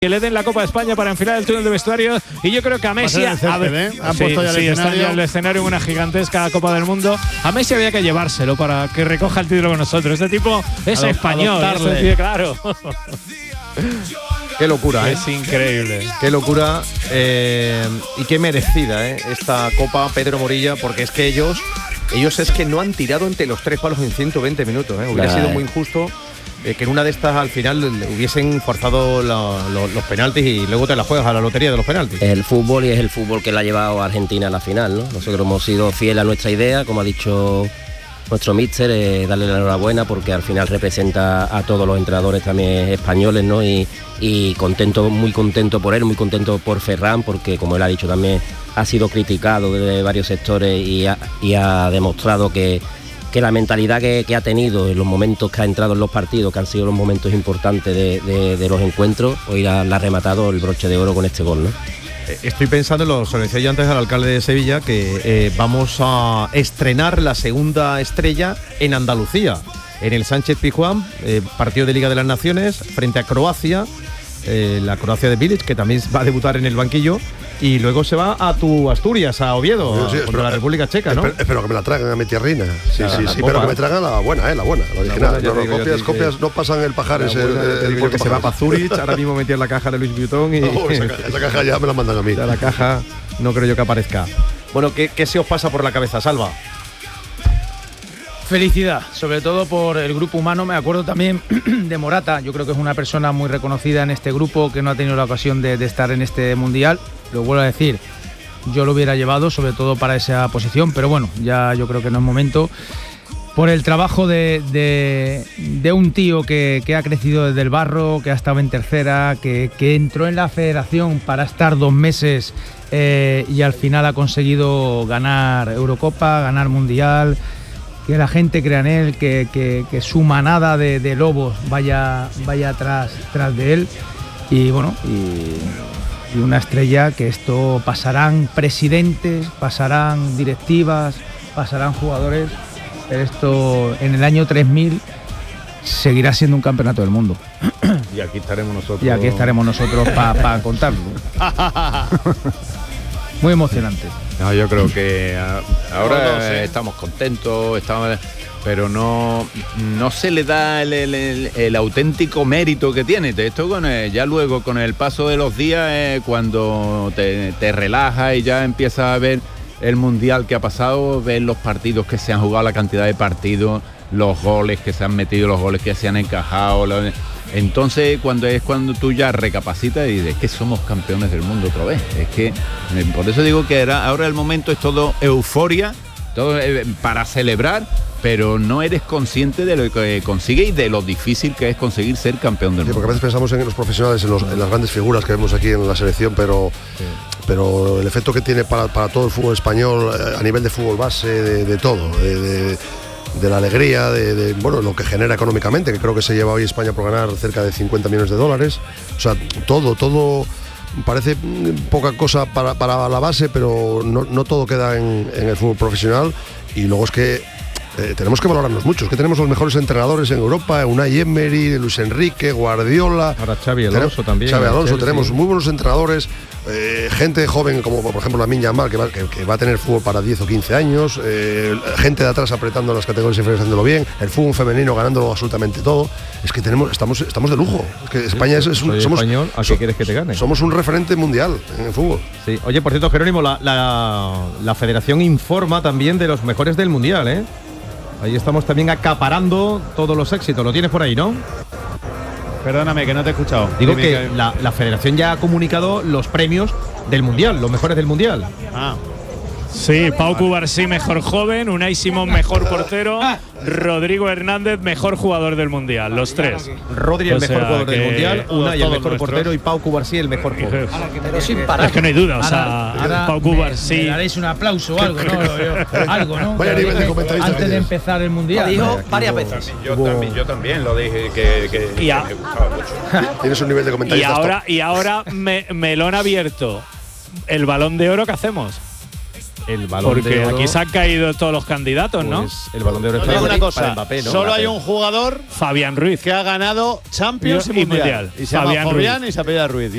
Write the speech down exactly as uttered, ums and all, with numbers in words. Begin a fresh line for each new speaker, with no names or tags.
que le den la Copa de España para enfilar el túnel de vestuarios, y yo creo que a Messi
el césped,
a ver,
¿eh? Han
sí,
puesto ya el
sí, está
escenario.
ya en el escenario en una gigantesca Copa del Mundo. A Messi había que llevárselo para que recoja el título con nosotros. Este tipo es
Adop-
español,
adoptarle.
este tío, claro.
Qué locura, ¿eh?
Es increíble.
Qué locura eh, y qué merecida, ¿eh? Esta Copa, Pedro Morilla, porque es que ellos, ellos es que no han tirado entre los tres palos en ciento veinte minutos, ¿eh? Hubiera
Nah,
sido
eh.
muy injusto eh, que en una de estas al final hubiesen forzado la- lo- los penaltis y luego te la juegas a la lotería de los penaltis.
El fútbol, y es el fútbol que le ha llevado a Argentina a la final, ¿no? Nosotros hemos sido fieles a nuestra idea, como ha dicho nuestro míster, eh, darle la enhorabuena porque al final representa a todos los entrenadores también españoles, ¿no? Y, y contento, muy contento por él, muy contento por Ferran, porque como él ha dicho también ha sido criticado de varios sectores y ha, y ha demostrado que, que la mentalidad que, que ha tenido en los momentos que ha entrado en los partidos, que han sido los momentos importantes de, de, de los encuentros, hoy la, la ha rematado el broche de oro con este gol, ¿no?
Estoy pensando, lo se lo decía yo antes al alcalde de Sevilla, que eh, vamos a estrenar la segunda estrella en Andalucía, en el Sánchez Pizjuán, eh, partido de Liga de las Naciones, frente a Croacia, eh, la Croacia de Bilic, que también va a debutar en el banquillo, y luego se va a tu Asturias, a Oviedo,
Sí, sí,
contra
espero-
la República Checa, ¿no?
Espero, espero que me la traigan a mi tierrina. Sí,
La-
sí,
la
sí,
copa,
pero que
¿eh?
me traigan la buena, eh, la buena, la original.
buena, ya
No,
te
no,
digo yo
copias,
a ti que-
copias no pasan el pajar ese.
La buena,
el-
te
el
digo yo que se va para
portapajares.
Zurich, ahora mismo metí en la caja de Luis Vuitton y
Oh, esa, ca- esa caja ya me la mandan a mí.
ya la caja no creo yo que aparezca. Bueno, ¿qué, qué se os pasa por la cabeza, Salva?
Felicidad, sobre todo por el grupo humano. Me acuerdo también de Morata. Yo creo que es una persona muy reconocida en este grupo, que no ha tenido la ocasión de, de estar en este mundial. Lo vuelvo a decir, yo lo hubiera llevado, sobre todo para esa posición, pero bueno, ya yo creo que no es momento. Por el trabajo de, de, de un tío que, que ha crecido desde el barro, que ha estado en tercera, que, que entró en la federación para estar dos meses eh, y al final ha conseguido ganar Eurocopa, ganar Mundial. Que la gente crea en él, que, que, que su manada de, de lobos vaya, vaya tras, tras de él. Y bueno, y, y una estrella que esto pasarán presidentes, pasarán directivas, pasarán jugadores. Pero esto en el año tres mil seguirá siendo un campeonato del mundo.
Y aquí estaremos nosotros.
Y aquí estaremos nosotros para pa contarlo. Muy emocionante.
No, yo creo que a- ahora
Todos, ¿eh?
estamos contentos, estamos, pero no, no se le da el, el- el- el auténtico mérito que tiene. Esto con el- ya luego, con el paso de los días, eh, cuando te, te relajas y ya empiezas a ver el mundial que ha pasado, ver los partidos que se han jugado, la cantidad de partidos, los goles que se han metido, los goles que se han encajado. los- Entonces, cuando es cuando tú ya recapacitas y dices que somos campeones del mundo otra vez. Es que eh, por eso digo que era, ahora el momento es todo euforia, todo eh, para celebrar, pero no eres consciente de lo que consigue y de lo difícil que es conseguir ser campeón del
Sí, porque
mundo.
a veces pensamos en los profesionales, en, los- en las grandes figuras que vemos aquí en la selección, pero, pero el efecto que tiene para, para todo el fútbol español, eh, a nivel de fútbol base, de, de todo, de, de- de la alegría, de, de, bueno, lo que genera económicamente, que creo que se lleva hoy España por ganar cerca de cincuenta millones de dólares. O sea, todo, todo parece mm, poca cosa para, para la base, pero no, no todo queda en, en el fútbol profesional. Y luego es que Eh, tenemos que valorarnos mucho, es que tenemos los mejores entrenadores en Europa, Unai Emery, Luis Enrique, Guardiola.
Ahora Xavi Alonso también.
Xavi Alonso,
Chelsea.
tenemos muy buenos entrenadores, eh, gente joven como por ejemplo Lamine Yamal, que va, que, que va a tener fútbol para diez o quince años, eh, gente de atrás apretando las categorías inferiores haciéndolo bien, el fútbol femenino ganándolo absolutamente todo. Es que tenemos, estamos, estamos de lujo. Es que España es, es un,
Soy
somos,
español, ¿a qué
so-
quieres que te gane?
somos un referente mundial en el fútbol.
Sí. Oye, por cierto, Jerónimo, la, la, la federación informa también de los mejores del mundial, ¿eh? Ahí estamos también acaparando todos los éxitos. Lo tienes por ahí, ¿no?
Perdóname, que no te he escuchado.
Digo
Dime
que la, la federación ya ha comunicado los premios del mundial, los mejores del mundial.
Ah. Sí, Pau Cubarsí, mejor joven, Unai Simón, mejor portero, Rodrigo Hernández, mejor jugador del Mundial, los tres.
Rodri, el
O
mejor
sea,
jugador del
que
mundial,
todos
Unai, el mejor
nuestros.
portero y Pau Cubarsí, el mejor joven.
Pero sin parar.
Es que no hay duda, o sea,
Ahora, ahora
Pau
me-
Cubarsí.
me daréis un aplauso o algo, ¿no? Yo- algo, ¿no?
Vaya
Que
nivel de
dije
comentarista
antes
que
de
tienes.
empezar el mundial.
Lo dijo
Aquí
varias
hubo-
veces.
Yo también, yo también lo dije que, que,
Y a-
que me gustaba mucho.
Tienes un nivel de
Y
comentaristas top.
ahora, y ahora me, melón abierto. El Balón de Oro, ¿qué hacemos?
El balón
Porque
de oro,
aquí se han caído todos los candidatos, ¿no?
pues, el balón de oro
Yo
está
digo
para
una
Mbappé,
cosa,
Mbappé, ¿no?
solo hay
Mbappé.
un jugador
Fabián Ruiz.
que ha ganado Champions y,
Y
mundial.
Mundial.
Y se llama
Fabián
Fabián
Ruiz.
y se apellida Ruiz.